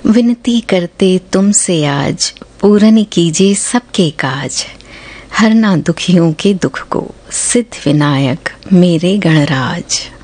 विनती करते तुमसे आज, पूर्ण कीजिए सबके काज। हरना दुखियों के दुख को, सिद्ध विनायक मेरे गणराज।